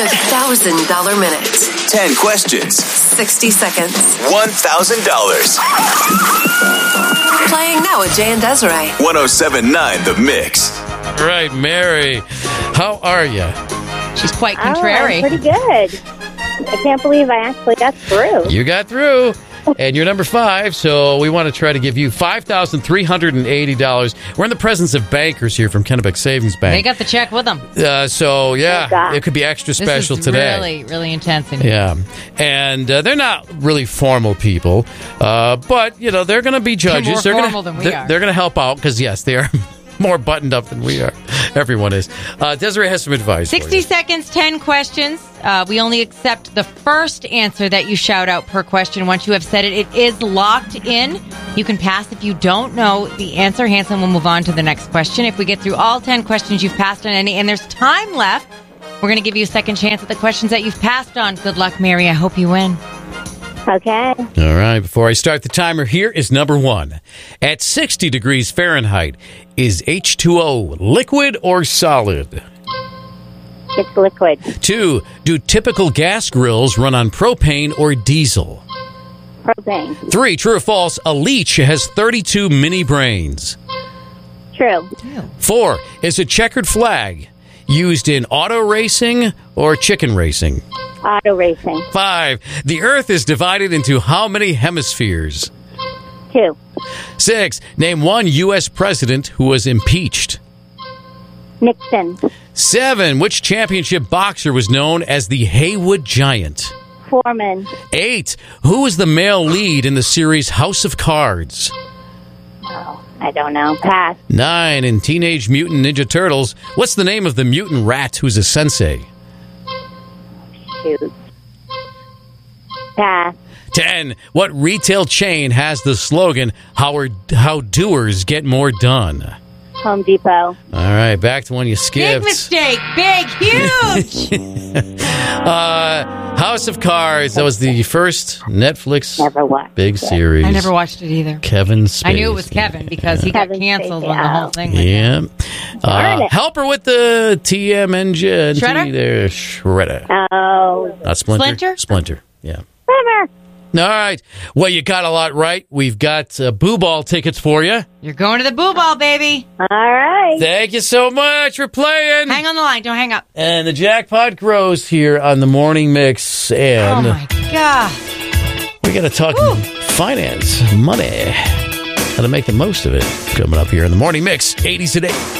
The $1,000 minute. 10 questions. 60 seconds. $1,000. Playing now with Jay and Desiree. 107.9 The Mix. All right, Mary, how are you? She's quite contrary. I'm pretty good. I can't believe I actually got through. You got through. And you're number 5, so we want to try to give you $5,380. We're in the presence of bankers here from Kennebec Savings Bank. They got the check with them. So, yeah, God. it could be extra special this is today. really, really intense. In Yeah, and they're not really formal people, but, you know, they're going to be judges. They're more formal than we are. They're going to help out because, yes, they are more buttoned up than we are. Everyone is. Desiree has some advice 60 seconds, 10 questions. We only accept the first answer that you shout out per question. Once you have said it, it is locked in. You can pass if you don't know the answer. Hanson will move on to the next question. If we get through all 10 questions, you've passed on any, and there's time left, we're going to give you a second chance at the questions that you've passed on. Good luck, Mary. I hope you win. Okay. All right, before I start the timer, here is number 1. At 60 degrees Fahrenheit, is H2O liquid or solid? It's liquid. 2, do typical gas grills run on propane or diesel? Propane. 3, true or false, a leech has 32 mini brains? True. 4, is a checkered flag used in auto racing or chicken racing? Auto racing. 5, the Earth is divided into how many hemispheres? 2. 6, name one U.S. president who was impeached. Nixon. 7, which championship boxer was known as the Haywood Giant? Foreman. 8, who was the male lead in the series House of Cards? Oh, I don't know. Pass. 9, in Teenage Mutant Ninja Turtles, what's the name of the mutant rat who's a sensei? Shoot. Pass. 10, what retail chain has the slogan, how doers get more done? Home Depot. All right, back to one you skipped. Big mistake. Big, huge. House of Cards. That was the first Netflix Never watched big it. series. I never watched it either. Kevin Spacey. I knew it was Kevin because he got Kevin canceled Spacey, when the whole thing went Yeah. Darn it. Help her with the TMNG. Shredder? There, Shredder. Oh, Not Splinter. Splinter? Splinter, yeah. never. All right. Well, you got a lot right. We've got Boo Ball tickets for you. You're going to the Boo Ball, baby. All right. Thank you so much for playing. Hang on the line. Don't hang up. And the jackpot grows here on the Morning Mix. And Oh, my God. we got to talk finance, money, how to make the most of it. Coming up here in the Morning Mix, 80s today.